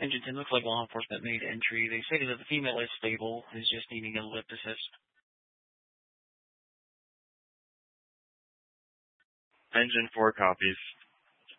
Engine 10 looks like law enforcement made entry. They stated that the female is stable, is just needing a lip assist. Engine 4 copies.